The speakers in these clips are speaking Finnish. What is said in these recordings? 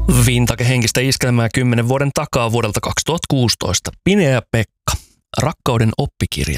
Vintage-henkistä iskelmää 10 vuoden takaa vuodelta 2016. Pine ja Pekka. Rakkauden oppikirja.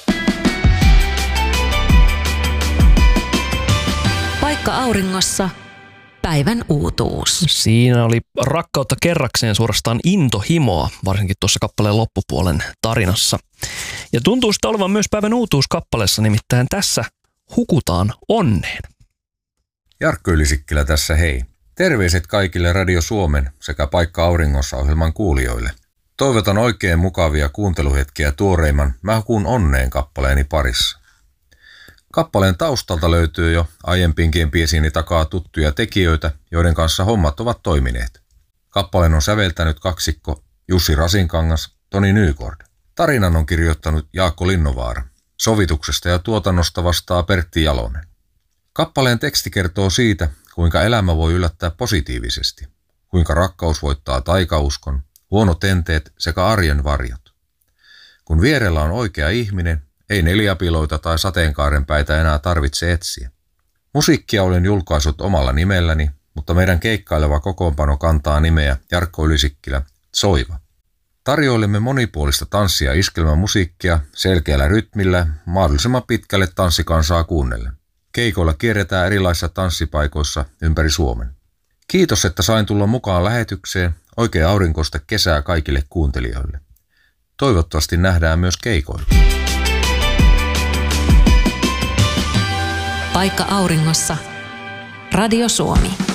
Paikka auringossa. Päivän uutuus. Siinä oli rakkautta kerrakseen, suorastaan intohimoa, varsinkin tuossa kappaleen loppupuolen tarinassa. Ja tuntuu sitä olevan myös päivän uutuus kappaleessa, nimittäin tässä hukutaan onneen. Jarkko Ylisikkilä tässä hei. Terveiset kaikille Radio Suomen sekä Paikka auringossa -ohjelman kuulijoille. Toivotan oikein mukavia kuunteluhetkiä tuoreimman Mä hukun onneen kappaleeni parissa. Kappaleen taustalta löytyy jo aiempiinkin biisiini takaa tuttuja tekijöitä, joiden kanssa hommat ovat toimineet. Kappaleen on säveltänyt kaksikko Jussi Rasinkangas, Toni Nykord. Tarinan on kirjoittanut Jaakko Linnovaara. Sovituksesta ja tuotannosta vastaa Pertti Jalonen. Kappaleen teksti kertoo siitä, kuinka elämä voi yllättää positiivisesti, kuinka rakkaus voittaa taikauskon, huonot enteet sekä arjen varjot. Kun vierellä on oikea ihminen, ei neliapiloita tai sateenkaarenpäitä enää tarvitse etsiä. Musiikkia olen julkaissut omalla nimelläni, mutta meidän keikkaileva kokoonpano kantaa nimeä Jarkko Ylisikkilä Soiva. Tarjoilemme monipuolista tanssia ja iskelmämusiikkia selkeällä rytmillä mahdollisimman pitkälle tanssikansaa kuunnellen. Keikoilla kierretään erilaisissa tanssipaikoissa ympäri Suomen. Kiitos, että sain tulla mukaan lähetykseen. Oikein aurinkoista kesää kaikille kuuntelijoille. Toivottavasti nähdään myös keikoilla. Paikka auringossa. Radio Suomi.